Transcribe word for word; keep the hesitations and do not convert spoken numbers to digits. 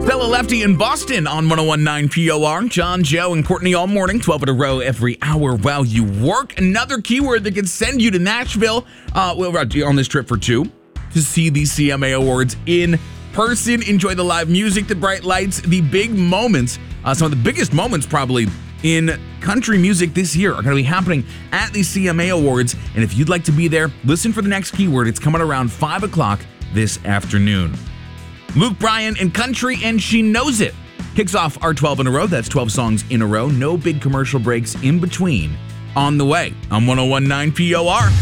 Bella Lefty in Boston on one oh one point nine P O R. John, Joe, and Courtney all morning, twelve in a row every hour while you work. Another keyword that can send you to Nashville. Uh, we're on this trip for two to see the C M A Awards in person. Enjoy the live music, the bright lights, the big moments. Uh, some of the biggest moments probably in country music this year are going to be happening at the C M A Awards. And if you'd like to be there, listen for the next keyword. It's coming around five o'clock this afternoon. Luke Bryan and Country, and She Knows It kicks off our twelve in a row. That's twelve songs in a row. No big commercial breaks in between. On the way on one oh one point nine P O R.